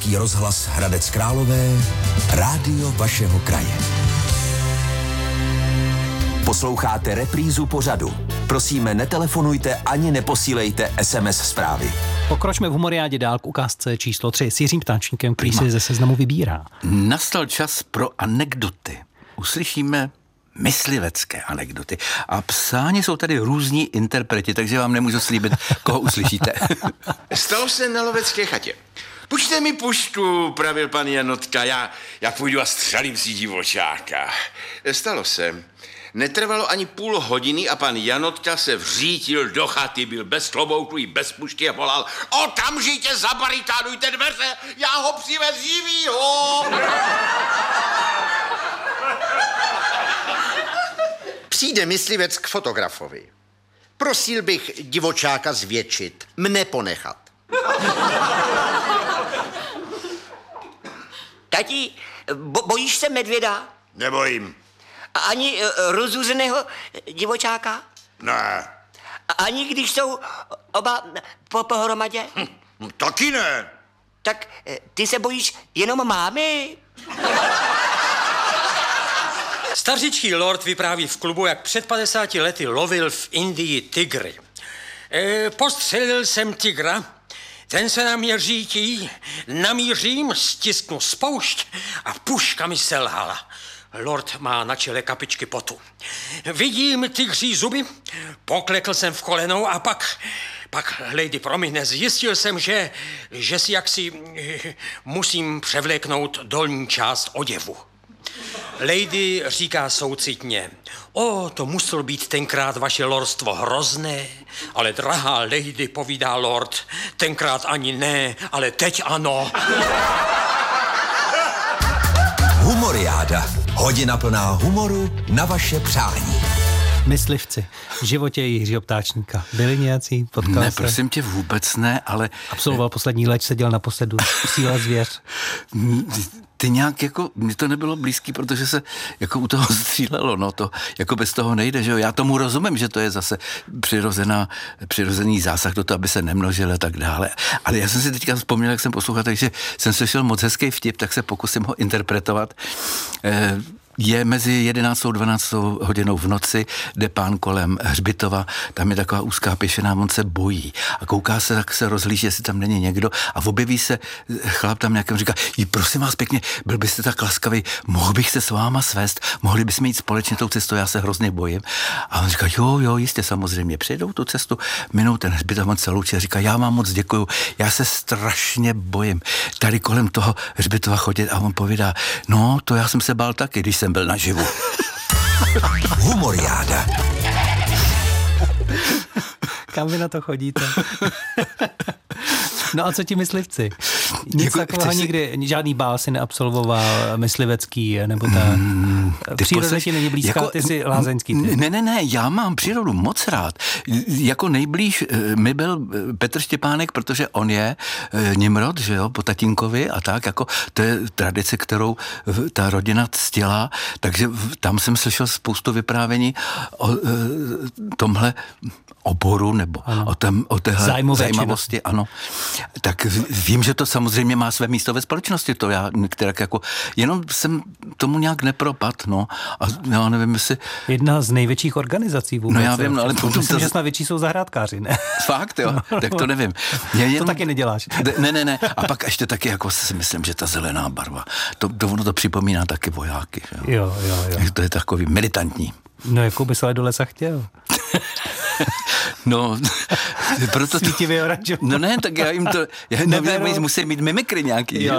Český rozhlas Hradec Králové, rádio vašeho kraje. Posloucháte reprízu pořadu. Prosíme, netelefonujte ani neposílejte SMS zprávy. Pokročme v humoriádě dál k ukázce číslo 3 s Jiřím Ptáčníkem, který si ze seznamu vybírá. Nastal čas pro anekdoty. Uslyšíme myslivecké anekdoty. A psáni jsou tady různí interpreti, takže vám nemůžu slíbit, koho uslyšíte. Stalo se na lovecké chatě. Pušťte mi pušku, pravil pan Janotka, já půjdu a střelím si divočáka. Stalo se. Netrvalo ani půl hodiny a pan Janotka se vřítil do chaty, byl bez klobouku i bez pušky a volal: okamžitě zabarikádujte dveře, já ho přivez živýho! Přijde myslivec k fotografovi. Prosil bych divočáka zvětšit, mne ponechat. Tati, bojíš se medvěda? Nebojím. Ani rozuřeného divočáka? Ne. Ani když jsou oba pohromadě? Taky ne. Tak ty se bojíš jenom mámy? Stařičký lord vypráví v klubu, jak před 50 lety lovil v Indii tygry. Postřelil jsem tygra, ten se na mě řítí, namířím, stisknu spoušť a puška mi selhala. Lord má na čele kapičky potu. Vidím tygří zuby, poklekl jsem v kolenou a pak, lady, promiň, zjistil jsem, že si jaksi musím převléknout dolní část oděvu. Lady říká soucitně: to muselo být tenkrát vaše lordstvo hrozné, ale drahá lady, povídá lord, tenkrát ani ne, ale teď ano. Humoriáda. Hodina plná humoru na vaše přání. Myslivci v životě Jiřího Ptáčníka. Byli nějací? Potkal Ne, se? prosím tě, vůbec ne, ale... Absolvoval poslední leč, seděl naposledy Síla zvěř. Ty nějak jako, mně to nebylo blízký, protože se jako u toho střílelo, no to jako bez toho nejde, že jo. Já tomu rozumím, že to je zase přirozený zásah do toho, aby se nemnožil a tak dále. Ale já jsem si teďka vzpomněl, jak jsem poslouchal, takže jsem slyšel moc hezký vtip, tak se pokusím ho interpretovat. Je mezi 11. a 12. hodinou v noci, jde pán kolem hřbitova, tam je taková úzká pěšina, on se bojí a kouká se, tak se rozhlíží, jestli tam není někdo a objeví se chlap tam nějakým, říká: prosím vás pěkně, byl byste tak laskavý, mohl bych se s váma svést, mohli bychom jít společně tou cestou, já se hrozně bojím. A on říká: jo, jistě, samozřejmě, přijedou tu cestu, minou ten hřbitov, on se loučí a říká: já vám moc děkuju, já se strašně bojím tady kolem toho hřbitova chodit. A on povídá: no, to já jsem se bál taky, když jsem byl naživu. Humoriáda. Kam vy na to chodíte? No a co ti myslivci? Nic Jako, takového nikdy, žádný bál si neabsolvoval, myslivecký, nebo ta příroda ti není blízká, ty jsi lázeňský. Ne, já mám přírodu moc rád. Jako nejblíž mi byl Petr Štěpánek, protože on je Nimrod, že jo, po tatínkovi a tak, jako to je tradice, kterou ta rodina ctila, takže tam jsem slyšel spoustu vyprávění o tomhle oboru, nebo o téhle zajímavosti, ano. Tak vím, že to samozřejmě má své místo ve společnosti, to já některak jako, jenom jsem tomu nějak nepropad, no, a já nevím, jestli... Jedna z největších organizací vůbec. No já vím, no, ale potom myslím, že snad větší jsou zahrádkáři, ne? Fakt, jo, tak to nevím. To taky neděláš. Ne, a pak ještě taky jako si myslím, že ta zelená barva, ono to připomíná taky vojáky, Jo. To je takový militantní. No, jakou bys ale do lesa chtěl? No, proto to... Svítivě oranžový. No ne, tak já jim to... musí mít mimikry nějaký. Jo.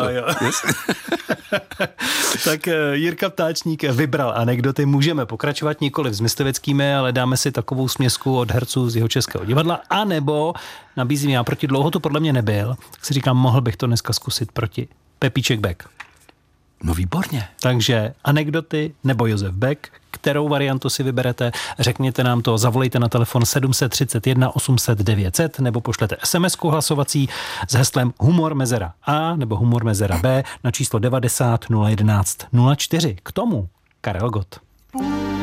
Tak Jirka Ptáčník vybral anekdoty. Můžeme pokračovat nikoliv s mysliveckými, ale dáme si takovou směsku od herců z Jihočeského divadla, anebo nabízím já proti Dlouho to podle mě nebyl, tak si říkám, mohl bych to dneska zkusit proti Pepíček Beck. No výborně. Takže anekdoty nebo Josef Beck, kterou variantu si vyberete, řekněte nám to, zavolejte na telefon 731 800 900 nebo pošlete SMS-ku hlasovací s heslem Humor mezera A nebo Humor mezera B na číslo 90 011 04. K tomu Karel Gott.